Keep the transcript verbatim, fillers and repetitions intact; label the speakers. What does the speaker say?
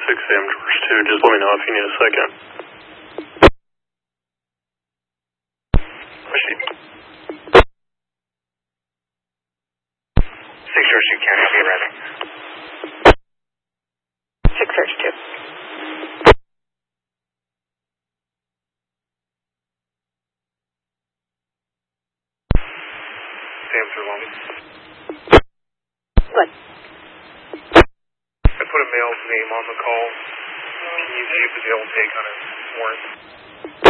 Speaker 1: six A M George two. Just let me know if you need a second.
Speaker 2: Proceed. six George two, County, I'll be arriving.
Speaker 3: six George two.
Speaker 2: Sam for long.
Speaker 3: What?
Speaker 2: I put a male's name on the call. Can you see if the jail will take on his warrant?